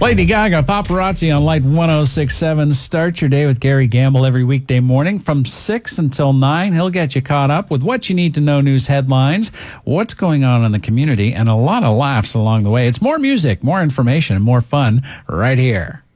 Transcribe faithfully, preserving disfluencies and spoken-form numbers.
Lady Gaga, Paparazzi on Light one oh six point seven. Start your day with Gary Gamble every weekday morning from six until nine. He'll get you caught up with what you need to know news headlines, what's going on in the community, and a lot of laughs along the way. It's more music, more information, and more fun right here.